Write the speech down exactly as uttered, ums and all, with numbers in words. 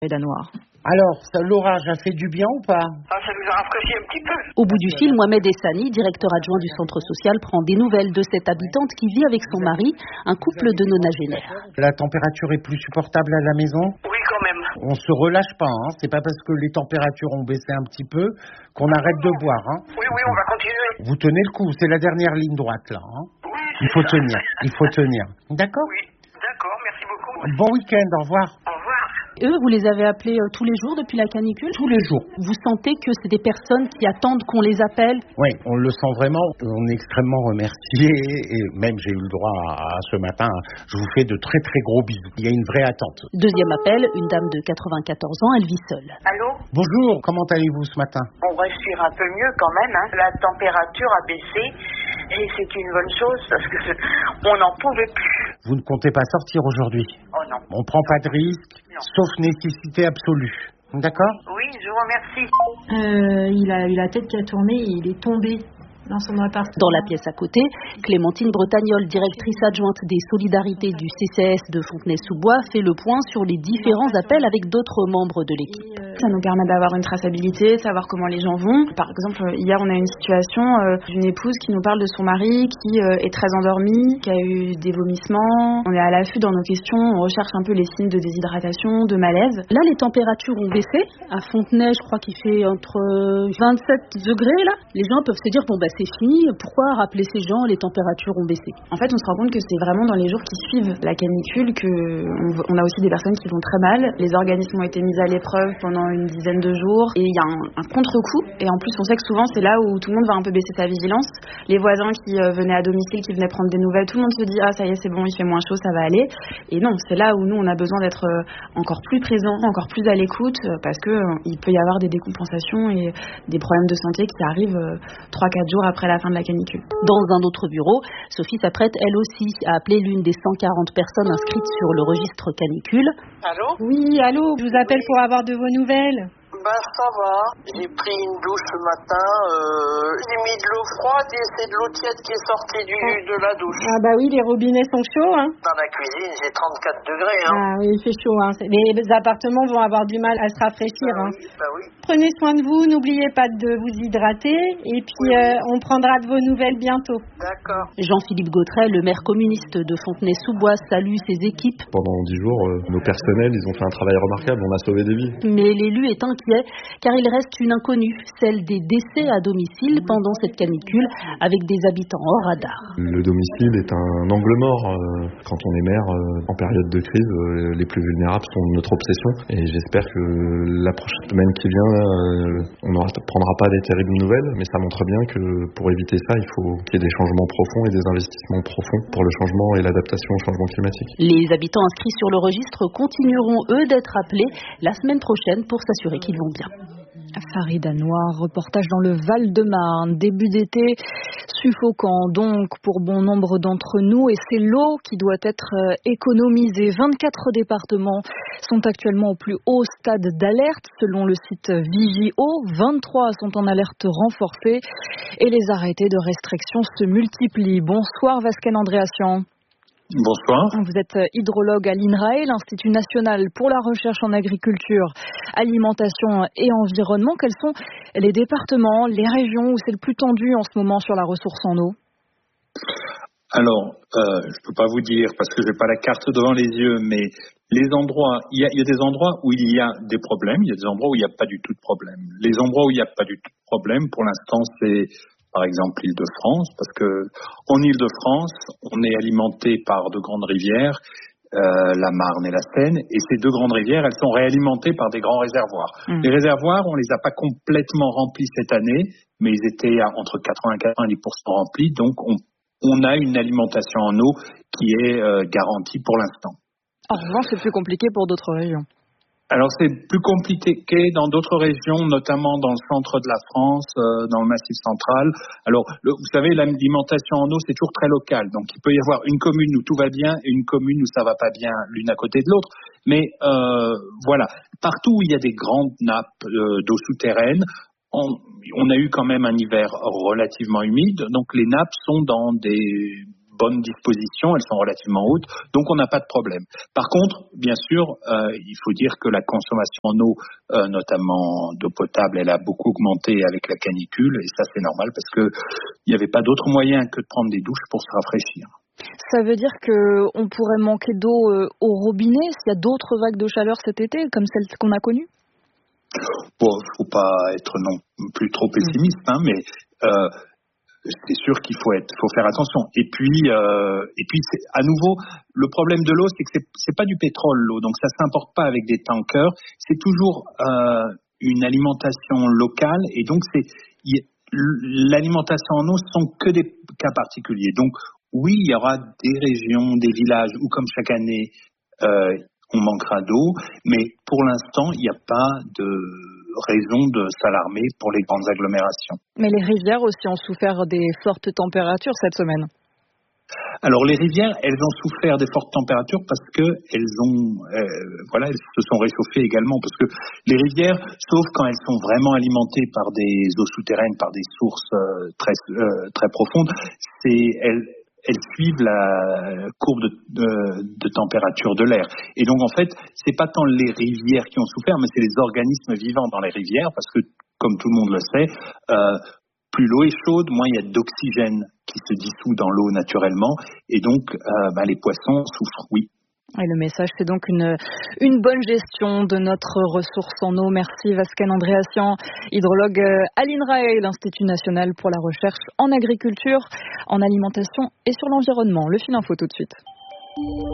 Danoir. Alors, ça, l'orage a fait du bien ou pas? Ah, ça nous a rafraîchi un petit peu. Au bout du fil, Mohamed Essani, directeur adjoint du centre social, prend des nouvelles de cette habitante qui vit avec son mari, un couple de nonagénaires. La température est plus supportable à la maison? Oui, quand même. On se relâche pas, hein. C'est pas parce que les températures ont baissé un petit peu qu'on arrête de boire, hein. Oui, oui, on va continuer. Vous tenez le coup, c'est la dernière ligne droite là, hein. Oui, Il faut ça. tenir, il faut tenir. D'accord? Oui, d'accord, merci beaucoup. Bon week-end, au revoir. Au revoir. Eux, vous les avez appelés euh, tous les jours depuis la canicule? Tous les jours. Vous sentez que c'est des personnes qui attendent qu'on les appelle? Oui, on le sent vraiment. On est extrêmement remerciés et même j'ai eu le droit à, à ce matin. Je vous fais de très très gros bisous. Il y a une vraie attente. Deuxième appel, une dame de quatre-vingt-quatorze ans, elle vit seule. Allô? Bonjour, comment allez-vous ce matin? On respire un peu mieux quand même, hein. La température a baissé et c'est une bonne chose parce que on n'en pouvait plus. Vous ne comptez pas sortir aujourd'hui? Oh non. On prend pas de risque, Non. sauf nécessité absolue. D'accord? Oui, je vous remercie. Euh, il a eu la tête qui a tourné et il est tombé dans son appartement. Dans la pièce à côté, Clémentine Bretagnol, directrice adjointe des solidarités du C C S de Fontenay-sous-Bois, fait le point sur les différents appels avec d'autres membres de l'équipe. Ça nous permet d'avoir une traçabilité, savoir comment les gens vont. Par exemple, hier, on a une situation euh, d'une épouse qui nous parle de son mari qui euh, est très endormi, qui a eu des vomissements. On est à l'affût dans nos questions, on recherche un peu les signes de déshydratation, de malaise. Là, les températures ont baissé. À Fontenay, je crois qu'il fait entre vingt-sept degrés, là. Les gens peuvent se dire, bon, bah, c'est fini. Pourquoi rappeler ces gens? Les températures ont baissé. En fait, on se rend compte que c'est vraiment dans les jours qui suivent la canicule qu'on on a aussi des personnes qui vont très mal. Les organismes ont été mis à l'épreuve pendant une dizaine de jours et il y a un, un contre-coup. Et en plus, on sait que souvent, c'est là où tout le monde va un peu baisser sa vigilance. Les voisins qui euh, venaient à domicile, qui venaient prendre des nouvelles, tout le monde se dit, ah, ça y est, c'est bon, il fait moins chaud, ça va aller. Et non, c'est là où nous, on a besoin d'être euh, encore plus présents, encore plus à l'écoute, euh, parce que euh, il peut y avoir des décompensations et des problèmes de santé qui arrivent euh, trois quatre jours après la fin de la canicule. Dans un autre bureau, Sophie s'apprête elle aussi à appeler l'une des cent quarante personnes inscrites sur le registre canicule. Allô? Oui, allô, je vous appelle pour avoir de vos nouvelles. Ben, ça va. J'ai pris une douche ce matin. Euh, j'ai mis de l'eau froide et c'est de l'eau tiède qui est sortie du, de la douche. Ah bah oui, les robinets sont chauds, hein. Dans la cuisine, j'ai trente-quatre degrés, hein. Ah oui, il fait chaud, hein. Les appartements vont avoir du mal à se rafraîchir, Ben hein. oui, ben oui. Prenez soin de vous, n'oubliez pas de vous hydrater et puis Oui. euh, on prendra de vos nouvelles bientôt. D'accord. Jean-Philippe Gautret, le maire communiste de Fontenay-sous-Bois, salue ses équipes. Pendant dix jours, euh, nos personnels, ils ont fait un travail remarquable, on a sauvé des vies. Mais l'élu est inquiet car il reste une inconnue, celle des décès à domicile pendant cette canicule avec des habitants hors radar. Le domicile est un angle mort. Euh, quand on est maire, euh, en période de crise, euh, les plus vulnérables sont notre obsession. Et j'espère que la prochaine semaine qui vient, euh, on ne prendra pas des terribles nouvelles, mais ça montre bien que pour éviter ça, il faut qu'il y ait des changements profonds et des investissements profonds pour le changement et l'adaptation au changement climatique. Les habitants inscrits sur le registre continueront, eux, d'être appelés la semaine prochaine pour s'assurer qu'ils vont bien. Farida Noir, reportage dans le Val-de-Marne. Début d'été suffocant donc pour bon nombre d'entre nous et c'est l'eau qui doit être économisée. vingt-quatre départements sont actuellement au plus haut stade d'alerte selon le site Vigio. vingt-trois sont en alerte renforcée et les arrêtés de restriction se multiplient. Bonsoir Vasquen Andréassian. Bonsoir. Vous êtes hydrologue à l'INRAE, l'Institut national pour la recherche en agriculture, alimentation et environnement. Quels sont les départements, les régions où c'est le plus tendu en ce moment sur la ressource en eau? Alors, euh, je ne peux pas vous dire parce que je n'ai pas la carte devant les yeux, mais les endroits, il y, a, il y a des endroits où il y a des problèmes, il y a des endroits où il n'y a pas du tout de problème. Les endroits où il n'y a pas du tout de problème, pour l'instant, c'est par exemple l'Île-de-France, parce que en Île-de-France, on est alimenté par de grandes rivières, euh, la Marne et la Seine, et ces deux grandes rivières, elles sont réalimentées par des grands réservoirs. Mmh. Les réservoirs, on les a pas complètement remplis cette année, mais ils étaient à entre quatre-vingts et quatre-vingt-dix pour cent remplis, donc on, on a une alimentation en eau qui est euh, garantie pour l'instant. En revanche, c'est plus compliqué pour d'autres régions. Alors c'est plus compliqué dans d'autres régions, notamment dans le centre de la France, euh, dans le Massif central. Alors le, vous savez, l'alimentation en eau c'est toujours très local, donc il peut y avoir une commune où tout va bien et une commune où ça va pas bien l'une à côté de l'autre. Mais euh, voilà, partout où il y a des grandes nappes euh, d'eau souterraine, on, on a eu quand même un hiver relativement humide, donc les nappes sont dans des bonnes dispositions, elles sont relativement hautes, donc on n'a pas de problème. Par contre, bien sûr, euh, il faut dire que la consommation en eau, euh, notamment d'eau potable, elle a beaucoup augmenté avec la canicule, et ça c'est normal parce que il n'y avait pas d'autre moyen que de prendre des douches pour se rafraîchir. Ça veut dire qu'on pourrait manquer d'eau euh, au robinet s'il y a d'autres vagues de chaleur cet été, comme celle qu'on a connue? Bon, faut pas être non plus trop pessimiste, hein, mais euh, c'est sûr qu'il faut être, faut faire attention. Et puis, euh, et puis, c'est, à nouveau, le problème de l'eau, c'est que c'est, c'est pas du pétrole l'eau, donc ça s'importe pas avec des tankers. C'est toujours euh, une alimentation locale, et donc c'est y, l'alimentation en eau sont que des cas particuliers. Donc oui, il y aura des régions, des villages où, comme chaque année, euh, on manquera d'eau, mais pour l'instant, il n'y a pas de raison de s'alarmer pour les grandes agglomérations. Mais les rivières aussi ont souffert des fortes températures cette semaine. Alors les rivières, elles ont souffert des fortes températures parce que elles ont, euh, voilà, elles se sont réchauffées également. Parce que les rivières, sauf quand elles sont vraiment alimentées par des eaux souterraines, par des sources euh, très euh, très profondes, c'est elles. elles suivent la courbe de, de, de température de l'air. Et donc, en fait, c'est pas tant les rivières qui ont souffert, mais c'est les organismes vivants dans les rivières, parce que, comme tout le monde le sait, euh, plus l'eau est chaude, moins il y a d'oxygène qui se dissout dans l'eau naturellement, et donc, euh, bah, les poissons souffrent, oui. Et le message, c'est donc une, une bonne gestion de notre ressource en eau. Merci Vasken Andréassian, hydrologue à l'INRAE, l'Institut national pour la recherche en agriculture, en alimentation et sur l'environnement. Le Fil Info tout de suite.